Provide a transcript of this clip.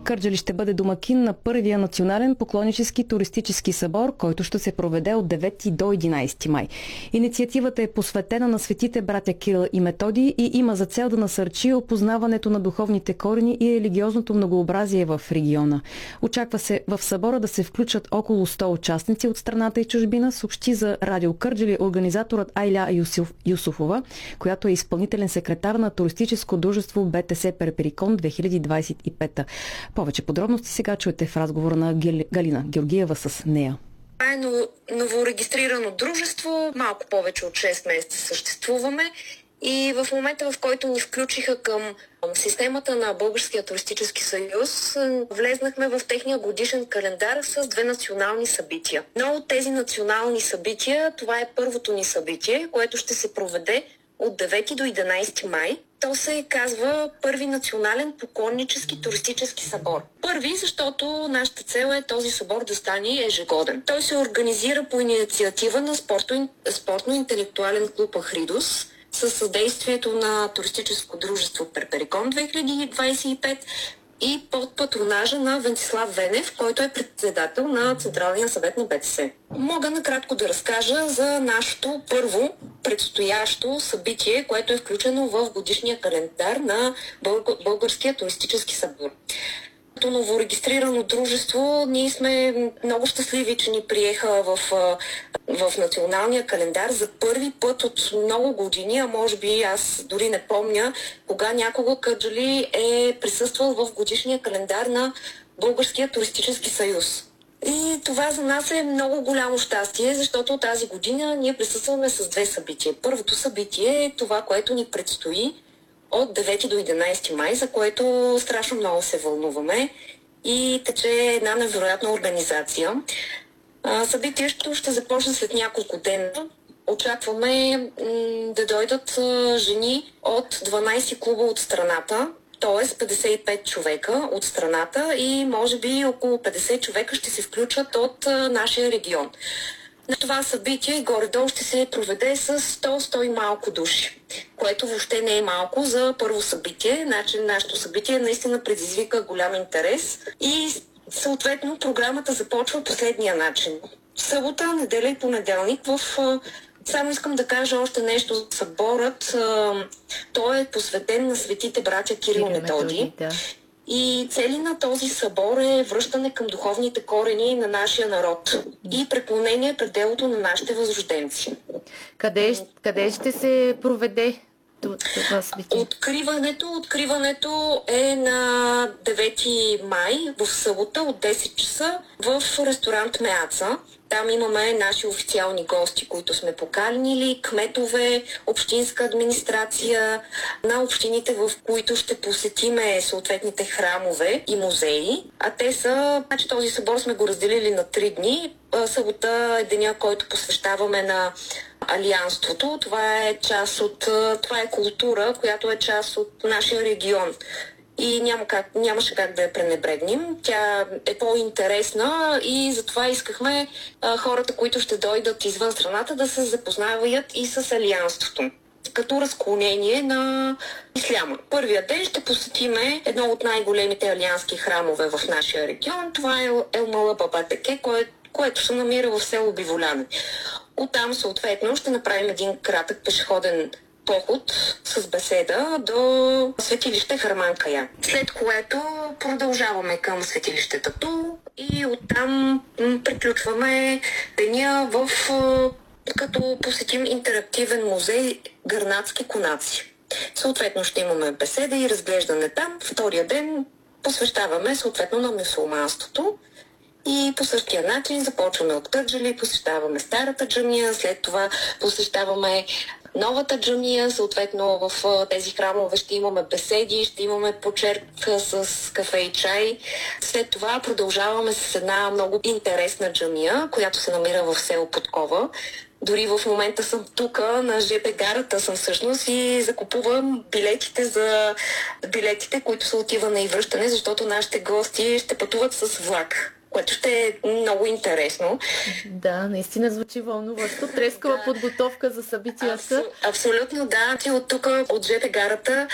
Кърджали ще бъде домакин на първия национален поклоннически туристически събор, който ще се проведе от 9 до 11 май. Инициативата е посветена на светите братя Кирил и Методий и има за цел да насърчи опознаването на духовните корени и религиозното многообразие в региона. Очаква се в събора да се включат около 100 участници от страната и чужбина, съобщи за Радио Кърджали организаторът Айля Юсуфова, която е изпълнителен секретар на туристическо дружество БТС Перперикон 2025. Повече подробности сега чуете в разговора на Галина Георгиева с нея. Това е новорегистрирано дружество, малко повече от 6 месеца съществуваме и в момента, в който ни включиха към системата на Българския туристически съюз, влезнахме в техния годишен календар с 2 национални събития. Но от тези национални събития, това е първото ни събитие, което ще се проведе от 9 до 11 май. То се казва Първи национален поклоннически туристически събор. Първи, защото нашата цел е този събор да стане ежегоден. Той се организира по инициатива на спортно-интелектуален клуб Ахридос със съдействието на туристическо дружество Перперикон 2025 и под патронажа на Венцислав Венев, който е председател на Централния съвет на БТС. Мога накратко да разкажа за нашето първо предстоящо събитие, което е включено в годишния календар на Българския туристически събор. Като новорегистрирано дружество, ние сме много щастливи, че ни приеха в националния календар за първи път от много години, а може би аз дори не помня кога някога Кърджали е присъствал в годишния календар на Българския туристически съюз. И това за нас е много голямо щастие, защото тази година ние присъстваме с 2 събития. Първото събитие е това, което ни предстои от 9 до 11 май, за което страшно много се вълнуваме и тече една невероятна организация. Събитието ще започне след няколко дена. Очакваме да дойдат жени от 12 клуба от страната, т.е. 55 човека от страната и може би около 50 човека ще се включат от нашия регион. На това събитие горе-долу ще се проведе с 100 и малко души, което въобще не е малко за първо събитие. Значи нашето събитие наистина предизвика голям интерес и съответно програмата започва последния начин. Събота, неделя и понеделник Само искам да кажа още нещо. Съборът, той е посветен на светите братя Кирил и Методий. Да. И цели на този събор е връщане към духовните корени на нашия народ и преклонение пред делото на нашите възрожденци. Къде ще се проведе това събитие? Откриването е на 9 май в събота от 10 часа в ресторант Меаца. Там имаме наши официални гости, които сме поканили, кметове, общинска администрация на общините, в които ще посетиме съответните храмове и музеи. А те са, този събор сме го разделили на 3 дни. Събота е деня, който посвещаваме на алианството. Това е култура, която е част от нашия регион. И нямаше как да я пренебрегнем. Тя е по-интересна и затова искахме хората, които ще дойдат извън страната, да се запознават и с алианството като разклонение на исляма. Първия ден ще посетиме едно от най-големите алиански храмове в нашия регион. Това е Елмала Баба Теке, което се намира в село Биволяне. Оттам съответно ще направим един кратък пешеходен поход с беседа до светилище Харман Кая. След което продължаваме към светилище Тату и оттам приключваме деня като посетим интерактивен музей Гърнатски конаци. Съответно ще имаме беседа и разглеждане там. Втория ден посвещаваме съответно на мюсюлманството. И по същия начин започваме от Кърджали, посещаваме старата джамия, след това посещаваме новата джамия, съответно в тези храмове ще имаме беседи, ще имаме почерк с кафе и чай. След това продължаваме с една много интересна джамия, която се намира в село Подкова. Дори в момента съм тук, на ЖП гарата съм всъщност и закупувам билетите, които са отиване и връщане, защото нашите гости ще пътуват с влак, което ще е много интересно. Да, наистина звучи вълнуващо. Трескава подготовка за събитията. Абсолютно, да. Ти от тук, от ЖП гарата,